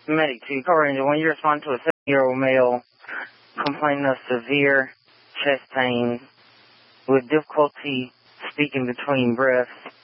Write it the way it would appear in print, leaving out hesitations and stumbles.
Medic 2, Power Ranger 1, you respond to a 7-year-old male complaining of severe chest pain with difficulty speaking between breaths.